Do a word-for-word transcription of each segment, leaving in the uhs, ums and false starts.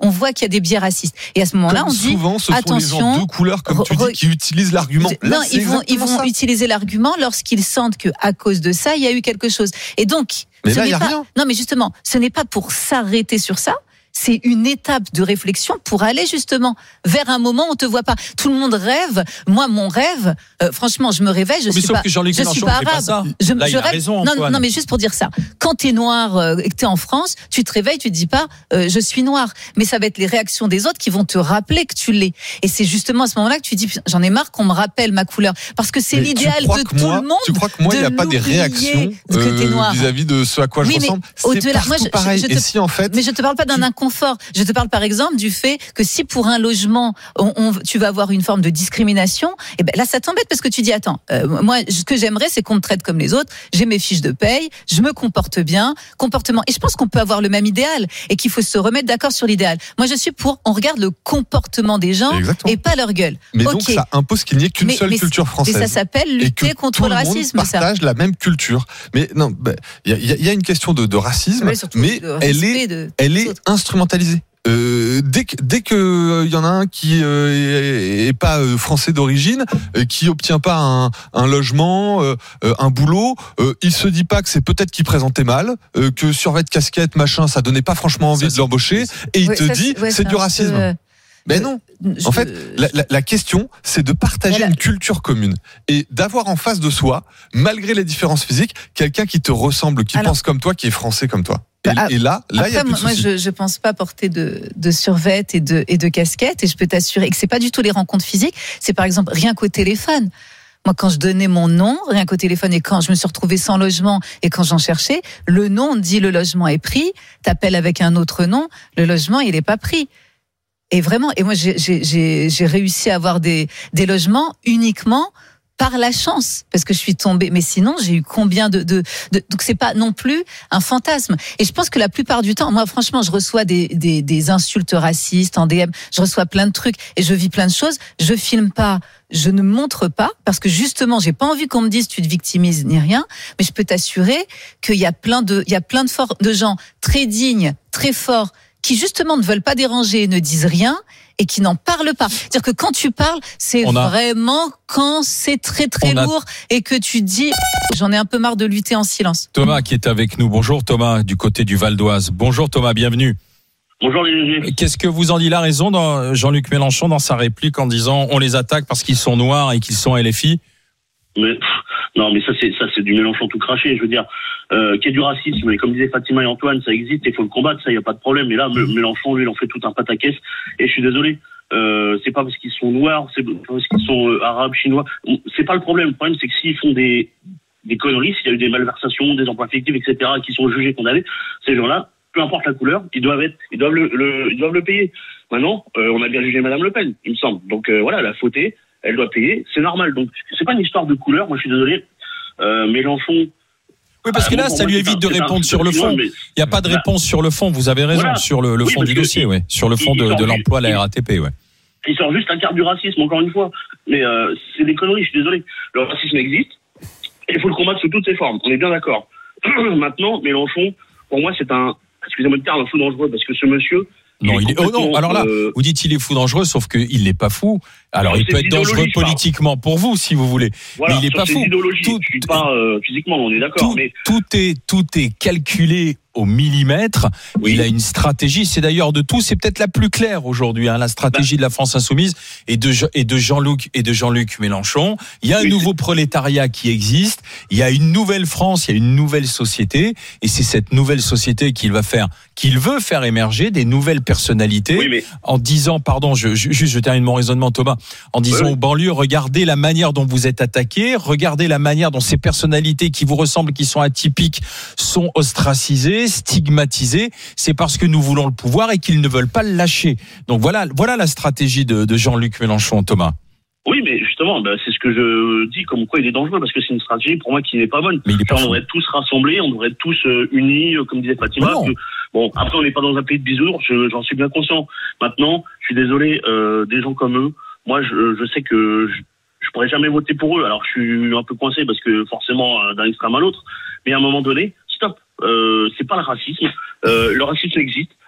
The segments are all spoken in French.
on voit qu'il y a des biais racistes. Et à ce moment-là, comme on dit souvent, ce attention. Sont les gens de couleur, comme tu dis, qui utilisent l'argument. Là, non, ils vont, ils vont ça. utiliser l'argument lorsqu'ils sentent que à cause de ça, il y a eu quelque chose. Et donc, mais ce là, n'est il y a pas, rien. Non, mais justement, ce n'est pas pour s'arrêter sur ça. C'est une étape de réflexion pour aller justement vers un moment où on te voit pas. Tout le monde rêve. Moi, mon rêve, euh, franchement, je me réveille, je mais suis sauf pas, que Jean-Luc je suis Mélenchon pas fait pas arabe. ça. Je, Là, je il a rêve. raison, non, Antoine. non, mais juste pour dire ça. Quand t'es noir euh, et que t'es en France, tu te réveilles, tu te dis pas, euh, je suis noir. Mais ça va être les réactions des autres qui vont te rappeler que tu l'es. Et c'est justement à ce moment-là que tu dis, j'en ai marre qu'on me rappelle ma couleur, parce que c'est mais l'idéal de tout moi, le monde. Tu crois que moi, il n'y a pas des réactions euh, vis-à-vis de ce à quoi oui, je ressemble? C'est au-delà. Moi, je, pareil. Je te, et si en fait, mais je te parle pas d'un tu... inconfort. Je te parle par exemple du fait que si pour un logement, on, on, tu vas avoir une forme de discrimination, et ben là, ça t'embête parce que tu dis, attends, euh, moi, ce que j'aimerais, c'est qu'on me traite comme les autres. J'ai mes fiches de paye, je me comporte bien, comportement. Et je pense qu'on peut avoir le même idéal et qu'il faut se remettre d'accord sur l'idéal. Moi, je suis pour, on regarde le comportement des gens. Exactement. Et pas leur gueule. Mais okay. donc, ça impose qu'il n'y ait qu'une mais, seule mais, culture française. Et ça s'appelle lutter contre le, le racisme, monde ça. Partage la même culture. Mais non, il bah, y, y, y a une question de, de racisme, ouais, mais de elle est, de, elle est instrumentalisée. Euh, dès que dès que il y en a un qui euh, est, est pas euh, français d'origine, euh, qui obtient pas un, un logement, euh, un boulot, euh, il se dit pas que c'est peut-être qu'il présentait mal, euh, que survêt casquette machin, ça donnait pas franchement envie ça, de l'embaucher, et il ouais, te ça, dit ouais, c'est du racisme. Peu... Mais non. En fait, la, la, la question, c'est de partager une culture commune et d'avoir en face de soi, malgré les différences physiques, quelqu'un qui te ressemble, qui Alors, pense comme toi, qui est français comme toi. Et, bah, et là, là, il y a plus de moi, soucis. je, je pense pas porter de, de survêt et de, et de casquette, et je peux t'assurer que c'est pas du tout les rencontres physiques. C'est par exemple rien qu'au téléphone. Moi, quand je donnais mon nom, rien qu'au téléphone, et quand je me suis retrouvée sans logement, et quand j'en cherchais, le nom dit le logement est pris. T'appelles avec un autre nom, le logement il est pas pris. Et vraiment, et moi j'ai, j'ai, j'ai réussi à avoir des, des logements uniquement par la chance, parce que je suis tombée. Mais sinon, j'ai eu combien de, de, de donc c'est pas non plus un fantasme. Et je pense que la plupart du temps, moi franchement, je reçois des, des, des insultes racistes en D M, je reçois plein de trucs et je vis plein de choses. Je filme pas, je ne montre pas, parce que justement, j'ai pas envie qu'on me dise tu te victimises ni rien. Mais je peux t'assurer qu'il y a plein de, il y a plein de, for- de gens très dignes, très forts, qui justement ne veulent pas déranger, ne disent rien et qui n'en parlent pas. C'est-à-dire que quand tu parles, c'est a... vraiment quand c'est très très a... lourd et que tu dis j'en ai un peu marre de lutter en silence. Thomas qui est avec nous. Bonjour Thomas du côté du Val d'Oise. Bonjour Thomas, bienvenue. Bonjour les. Qu'est-ce que vous en dit la raison dans Jean-Luc Mélenchon dans sa réplique en disant on les attaque parce qu'ils sont noirs et qu'ils sont L F I? Mais, pff, non, mais ça c'est ça c'est du Mélenchon tout craché. Je veux dire, euh, qu'il y ait du racisme, et comme disaient Fatima et Antoine, ça existe, il faut le combattre, ça y a pas de problème. Mais là, mmh. Mélenchon, lui, il en fait tout un pataquès. Et je suis désolé, euh, c'est pas parce qu'ils sont noirs, c'est pas parce qu'ils sont euh, arabes, chinois. C'est pas le problème. Le problème, c'est que s'ils font des des conneries, s'il y a eu des malversations, des emplois fictifs, et cetera, qui sont jugés, condamnés, ces gens-là, peu importe la couleur, ils doivent être, ils doivent le, le ils doivent le payer. Maintenant, euh, on a bien jugé Madame Le Pen, il me semble. Donc euh, voilà, elle a fauté. Elle doit payer, c'est normal. Donc, c'est pas une histoire de couleur. Moi, je suis désolé. Euh, Mélenchon. Oui, parce que là, ça lui évite de répondre sur le fond. Il n'y a pas de réponse sur le fond. Vous avez raison, voilà. sur le, le oui, fond du dossier, ouais. Sur le fond de, de l'emploi à la R A T P, ouais. Il sort juste la carte du racisme, encore une fois. Mais euh, c'est des conneries, je suis désolé. Le racisme existe. Et il faut le combattre sous toutes ses formes. On est bien d'accord. Maintenant, Mélenchon, pour moi, c'est un, excusez-moi le terme, un fou dangereux, parce que ce monsieur. Non, il est, oh non, alors là, euh... vous dites il est fou dangereux, sauf qu'il n'est pas fou. Alors, non, il peut être dangereux politiquement pour vous, si vous voulez. Voilà, mais il n'est pas fou. Tout, je suis pas, euh, physiquement, on est d'accord. Tout, mais... tout est, tout est calculé au millimètre. Oui. Il a une stratégie. C'est d'ailleurs de tout, c'est peut-être la plus claire aujourd'hui, hein, la stratégie bah. de la France insoumise et de, et de Jean-Luc et de Jean-Luc Mélenchon. Il y a un oui. nouveau prolétariat qui existe. Il y a une nouvelle France, il y a une nouvelle société, et c'est cette nouvelle société qu'il va faire, qu'il veut faire émerger des nouvelles personnalités. Oui, mais... En disant, pardon, je, je, juste je termine mon raisonnement, Thomas, en disant oui. aux banlieues, regardez la manière dont vous êtes attaqués, regardez la manière dont ces personnalités qui vous ressemblent, qui sont atypiques, sont ostracisées, stigmatisés, c'est parce que nous voulons le pouvoir et qu'ils ne veulent pas le lâcher. Donc voilà, voilà la stratégie de, de Jean-Luc Mélenchon, Thomas. Oui, mais justement, bah, c'est ce que je dis, comme quoi il est dangereux, parce que c'est une stratégie pour moi qui n'est pas bonne. Mais il est pas on devrait tous rassemblés, on devrait tous euh, unis, euh, comme disait Fatima. Que, bon, après on n'est pas dans un pays de bisounours, je, j'en suis bien conscient. Maintenant, je suis désolé, euh, des gens comme eux, moi je, je sais que je, je pourrais jamais voter pour eux. Alors je suis un peu coincé parce que forcément d'un extrême à l'autre, mais à un moment donné, stop. Euh, c'est pas le racisme. Euh, le racisme existe.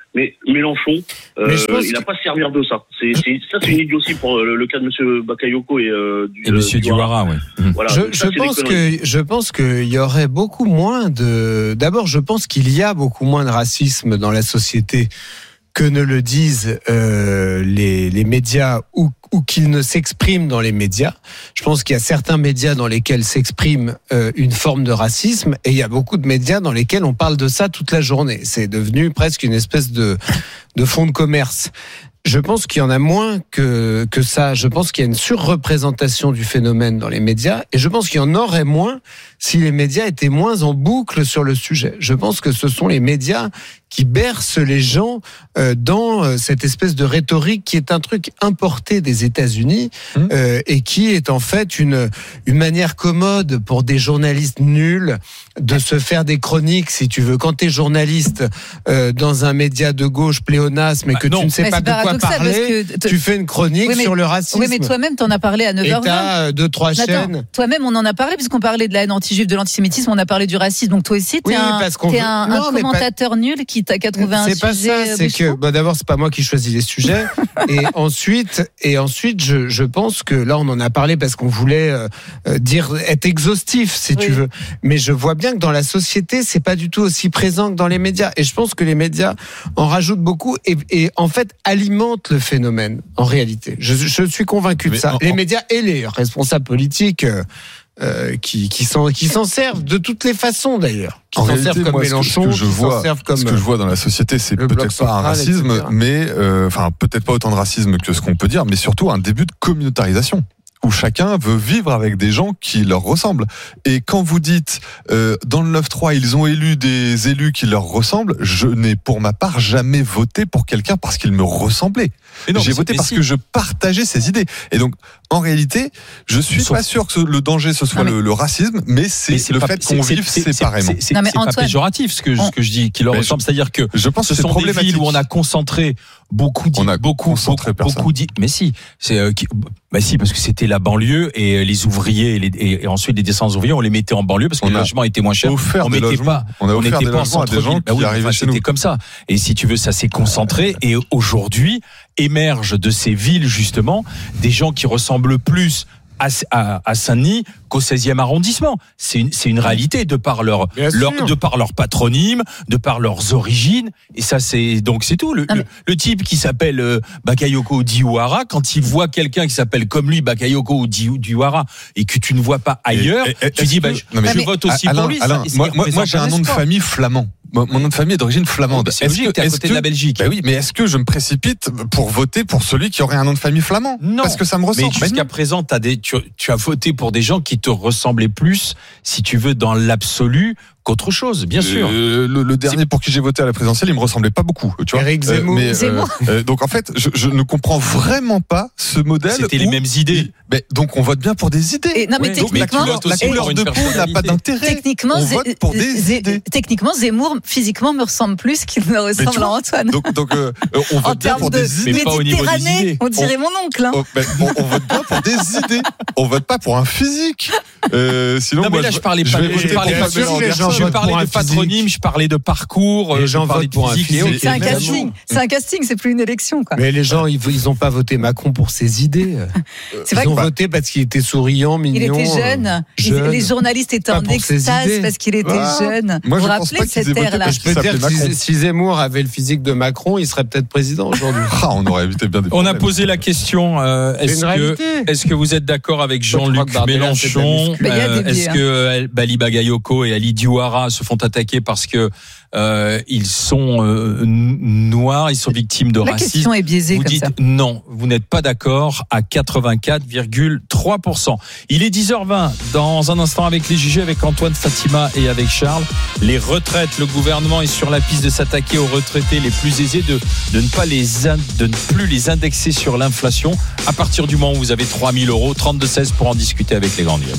Mais Mélenchon, euh, Mais je pense il n'a que- pas à se servir de ça. C'est, c'est, ça, c'est une idiotie pour le, le cas de Monsieur Bakayoko et, euh, du, Et Monsieur Diawara, oui. Mmh. Voilà, Je, donc ça, je c'est pense des conneries. que je pense qu'il y aurait beaucoup moins de. D'abord, je pense qu'il y a beaucoup moins de racisme dans la société que ne le disent euh, les, les médias ou, ou qu'ils ne s'expriment dans les médias. Je pense qu'il y a certains médias dans lesquels s'exprime euh, une forme de racisme et il y a beaucoup de médias dans lesquels on parle de ça toute la journée. C'est devenu presque une espèce de, de fonds de commerce. Je pense qu'il y en a moins que, que ça. Je pense qu'il y a une surreprésentation du phénomène dans les médias et je pense qu'il y en aurait moins si les médias étaient moins en boucle sur le sujet. Je pense que ce sont les médias qui bercent les gens euh, dans euh, cette espèce de rhétorique qui est un truc importé des États-Unis Mmh. euh, et qui est en fait une, une manière commode pour des journalistes nuls de se faire des chroniques, si tu veux. Quand tu es journaliste euh, dans un média de gauche pléonasme mais Bah, que non. tu ne sais Mais pas c'est de quoi paradoxal parce parler, que te- tu fais une chronique Oui, mais- sur le racisme. Oui, mais toi-même, t'en as parlé à neuf et heures vingt. t'as euh, deux, trois Attends, chaînes. toi-même, on en a parlé puisqu'on parlait de la haine anti-juive, de l'antisémitisme, on a parlé du racisme. Donc toi aussi, t'es Oui, un, parce qu'on t'es veut- un, Non, un mais pas- commentateur nul qui t'a qu'à trouver un C'est pas sujet. ça, euh, c'est que bouche-trou. bah, d'abord c'est pas moi qui choisis les sujets et ensuite et ensuite je, je pense que là on en a parlé parce qu'on voulait euh, euh, dire être exhaustif si Oui. tu veux, mais je vois bien que dans la société c'est pas du tout aussi présent que dans les médias et je pense que les médias en rajoutent beaucoup et, et en fait alimentent le phénomène en réalité. Je, je suis convaincu de Mais ça. en- les en- médias et les responsables politiques. Euh, euh, qui, qui s'en qui s'en servent de toutes les façons d'ailleurs, qui En s'en réalité, servent comme moi, ce que- Mélenchon, ce que je qui vois, s'en servent comme ce que je vois dans la société, c'est le bloc peut-être pas un central, racisme, et cetera. mais euh, enfin peut-être pas autant de racisme que ce qu'on peut dire, mais surtout un début de communautarisation où chacun veut vivre avec des gens qui leur ressemblent. Et quand vous dites euh, dans le neuf trois, ils ont élu des élus qui leur ressemblent, je n'ai pour ma part jamais voté pour quelqu'un parce qu'il me ressemblait. Mais non, J'ai mais voté c'est- parce mais que si. je partageais ses idées. Et donc, en réalité, je suis Sauf- pas sûr que ce- le danger ce soit Non, mais- le, le racisme, mais c'est Mais c'est le pas- fait c'est- qu'on c'est- vive c'est- c'est- séparément. C'est c'est- Non, mais c'est pas Antoine, péjoratif ce que, on- ce que je dis, qui leur Mais ressemble. C'est-à-dire que Je pense ce que c'est sont des problématique. villes où on a concentré beaucoup, d'i- On a beaucoup, concentré beaucoup, personne. beaucoup d'i- Mais si, c'est, euh, qui- bah si, parce que c'était la banlieue et euh, les ouvriers et, les, et, et ensuite les descendants ouvriers, on les mettait en banlieue parce que On le a logement était moins cher. offert on des mettait logements. pas, On a on offert n'était des pas en logements à des centre-ville. gens Bah oui, qui enfin, arrivaient chez c'était nous. comme ça. Et si tu veux, ça s'est concentré. Et aujourd'hui, émergent de ces villes justement des gens qui ressemblent plus à, à, à Saint-Denis qu'au seizième arrondissement. C'est une, c'est une réalité de par leur, Bien leur, sûr. de par leur patronyme, de par leurs origines. Et ça, c'est donc c'est tout. Le, Ah, mais- le, le type qui s'appelle euh, Bakayoko Diawara, quand il voit quelqu'un qui s'appelle comme lui Bakayoko Di- Diawara et que tu ne vois pas ailleurs, Et- et- tu est-ce dis bah, que- je, non, mais je mais- vote aussi Alain, pour lui. ça- Alain, et ça moi, moi, représente moi, j'ai un nom de espoir. famille flamand. Mon mon nom de famille est d'origine flamande. C'est Est-ce logique, t'es à est-ce côté de la Belgique. Bah oui, mais est-ce que je me précipite pour voter pour celui qui aurait un nom de famille flamand? Non. Parce que ça me Mais ressemble. jusqu'à présent, t'as des, tu, tu as voté pour des gens qui te ressemblaient plus, si tu veux, dans l'absolu, qu'autre chose, bien sûr. Euh, le, le dernier pour qui j'ai voté à la présidentielle, il me ressemblait pas beaucoup. Tu vois. Éric Zemmour. mais, Zemmour. euh, donc en fait, je, je ne comprends vraiment pas ce modèle. C'était les où- mêmes idées. Mais donc on vote bien pour des idées. Et non, mais Ouais, donc, mais tu techniquement, votes aussi la pour couleur une de peau n'a personnalité. pas d'intérêt. techniquement, on Zé- vote pour des Zé- idées. techniquement, Zemmour physiquement me ressemble plus qu'il ne ressemble tu à vois, Antoine. Donc, donc euh, on En vote bien termes pour de des idées. Mais pas au niveau des Méditerranée, idées. on dirait mon oncle. Hein. Oh, ben, on, on vote bien pour des idées. On vote pas pour un physique. Euh, sinon, Non, mais moi, là, je parlais je pas vais de, voter je parlais pour pas Pamela sûr que les gens Anderson. je votent parlais pour un de patronyme, je parlais de parcours, Les euh, gens je parlais votent pour de un physique. physique. et- C'est un évidemment. casting. C'est un casting, c'est plus une élection, quoi. Mais les gens, ils, ils ont pas voté Macron pour ses idées. C'est Ils vrai ont que voté parce qu'il était souriant, il mignon. était jeune. euh, Ils- jeune. Les journalistes étaient Pas en pour ses extase idées. parce qu'il était Ah, jeune. moi, vous je vous pense rappelez pas de qu'ils cette aient voté ère-là parce Je peux te dire s'appelait que Macron. si, si Zemmour avait le physique de Macron, il serait peut-être président aujourd'hui. Ah, on aurait évité bien des On a problèmes. posé la question, euh, C'est est-ce une que, réalité. est-ce que vous êtes d'accord avec Je crois Jean-Luc que Bardella, c'est de la Mélenchon? Mais il y a des Euh, biais, Est-ce hein. que euh, Bali Bagayoko et Ali Diawara se font attaquer parce que euh, ils sont euh, n- noirs, ils sont victimes de La racisme? question est biaisée Vous comme dites ça. non, vous n'êtes pas d'accord à quatre-vingt-quatre virgule trois pour cent. Il est dix heures vingt. Dans un instant avec les jugés, avec Antoine, Fatima et avec Charles. Les retraites, le gouvernement est sur la piste de s'attaquer aux retraités les plus aisés, de, de ne pas les in- de ne plus les indexer sur l'inflation. À partir du moment où vous avez trois mille euros, trente-deux seize pour en discuter avec les grandes gueules.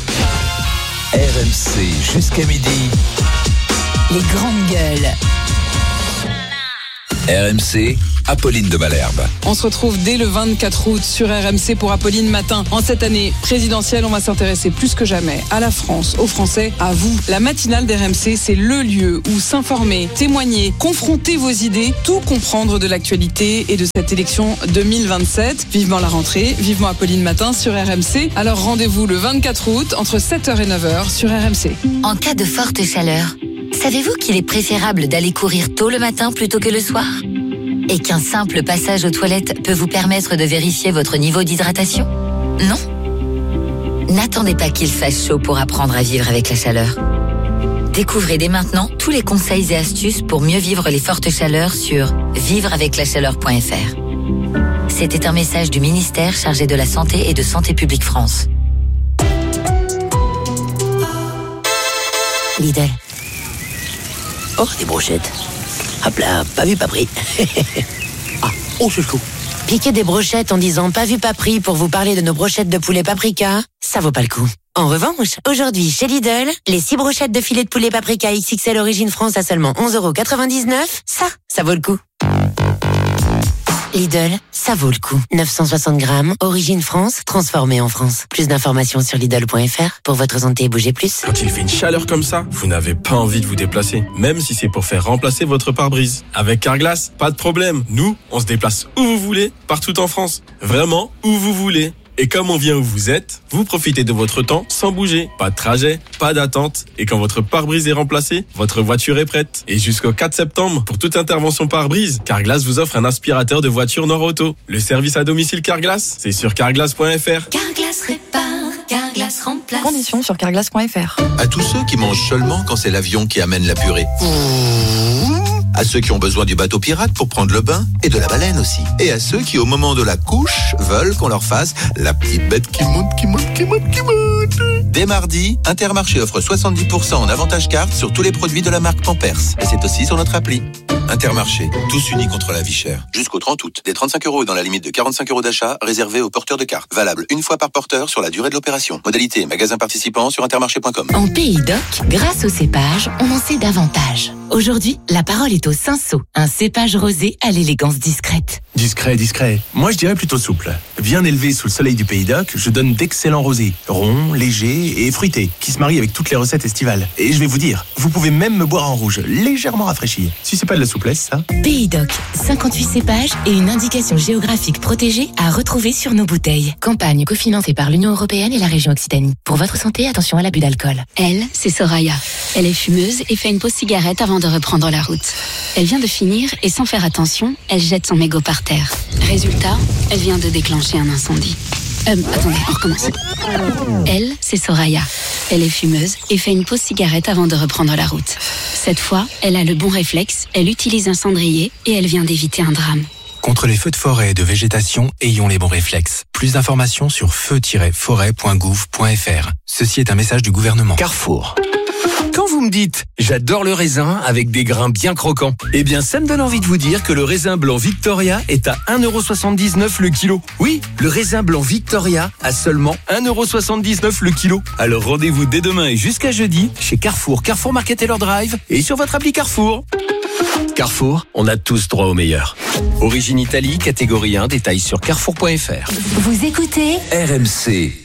R M C jusqu'à midi. Les grandes gueules. R M C Apolline de Malherbe. On se retrouve dès le vingt-quatre août sur R M C pour Apolline Matin. En cette année présidentielle, on va s'intéresser plus que jamais à la France, aux Français, à vous. La matinale d'R M C, c'est le lieu où s'informer, témoigner, confronter vos idées, tout comprendre de l'actualité et de cette élection deux mille vingt-sept. Vivement la rentrée, vivement Apolline Matin sur R M C. Alors rendez-vous le vingt-quatre août entre sept heures et neuf heures sur R M C. En cas de forte chaleur, savez-vous qu'il est préférable d'aller courir tôt le matin plutôt que le soir ? Et qu'un simple passage aux toilettes peut vous permettre de vérifier votre niveau d'hydratation ? Non ? N'attendez pas qu'il fasse chaud pour apprendre à vivre avec la chaleur. Découvrez dès maintenant tous les conseils et astuces pour mieux vivre les fortes chaleurs sur vivre avec la chaleur point f r. C'était un message du ministère chargé de la Santé et de Santé publique France. Lidl. Oh, des brochettes. Hop là, pas vu, pas pris. Ah, oh, c'est chaud. Piquer des brochettes en disant pas vu, pas pris pour vous parler de nos brochettes de poulet paprika, ça vaut pas le coup. En revanche, aujourd'hui, chez Lidl, les six brochettes de filet de poulet paprika X X L Origine France à seulement onze euros quatre-vingt-dix-neuf, ça, ça vaut le coup. Lidl, ça vaut le coup. neuf cent soixante grammes, origine France, transformée en France. Plus d'informations sur Lidl point f r. Pour votre santé, bougez plus. Quand il fait une chaleur comme ça, vous n'avez pas envie de vous déplacer. Même si c'est pour faire remplacer votre pare-brise. Avec Carglass, pas de problème. Nous, on se déplace où vous voulez, partout en France. Vraiment, où vous voulez. Et comme on vient où vous êtes, vous profitez de votre temps sans bouger. Pas de trajet, pas d'attente. Et quand votre pare-brise est remplacé, votre voiture est prête. Et jusqu'au quatre septembre, pour toute intervention pare-brise, Carglass vous offre un aspirateur de voiture Nord-Auto. Le service à domicile Carglass, c'est sur carglass point f r. Carglass répare, Carglass remplace. Conditions sur carglass point f r. À tous ceux qui mangent seulement quand c'est l'avion qui amène la purée. À ceux qui ont besoin du bateau pirate pour prendre le bain et de la baleine aussi. Et à ceux qui, au moment de la couche, veulent qu'on leur fasse la petite bête qui monte, qui monte, qui monte, qui monte. Dès mardi, Intermarché offre soixante-dix pour cent en avantage carte sur tous les produits de la marque Pampers. Et c'est aussi sur notre appli. Intermarché, tous unis contre la vie chère. Jusqu'au trente août, des trente-cinq euros dans la limite de quarante-cinq euros d'achat réservés aux porteurs de cartes. Valable une fois par porteur sur la durée de l'opération. Modalité magasin participant sur intermarché point com. En Pays Doc, grâce au cépage, on en sait davantage. Aujourd'hui, la parole est au Cinsault, un cépage rosé à l'élégance discrète. Discret, discret. Moi, je dirais plutôt souple. Bien élevé sous le soleil du Pays Doc, je donne d'excellents rosés, ronds, légers et fruités, qui se marient avec toutes les recettes estivales. Et je vais vous dire, vous pouvez même me boire en rouge, légèrement rafraîchi. Si c'est pas de la souplesse, ça. Pays Doc, cinquante-huit cépages et une indication géographique protégée à retrouver sur nos bouteilles. Campagne cofinancée par l'Union Européenne et la région Occitanie. Pour votre santé, attention à l'abus d'alcool. Elle, c'est Soraya. Elle est fumeuse et fait une pause cigarette avant de reprendre la route. Elle vient de finir et sans faire attention, elle jette son mégot par terre. Résultat, elle vient de déclencher un incendie. Euh, attendez, on recommence. Elle, c'est Soraya. Elle est fumeuse et fait une pause cigarette avant de reprendre la route. Cette fois, elle a le bon réflexe, elle utilise un cendrier et elle vient d'éviter un drame. Contre les feux de forêt et de végétation, ayons les bons réflexes. Plus d'informations sur feu tiret forêt point gouv point f r. Ceci est un message du gouvernement. Carrefour. Quand vous me dites « j'adore le raisin avec des grains bien croquants », eh bien ça me donne envie de vous dire que le raisin blanc Victoria est à un euro soixante-dix-neuf le kilo. Oui, le raisin blanc Victoria à seulement un euro soixante-dix-neuf le kilo. Alors rendez-vous dès demain et jusqu'à jeudi chez Carrefour, Carrefour Market Taylor Drive et sur votre appli Carrefour. Carrefour, on a tous droit au meilleur. Origine Italie, catégorie un, détails sur carrefour point f r. Vous écoutez R M C.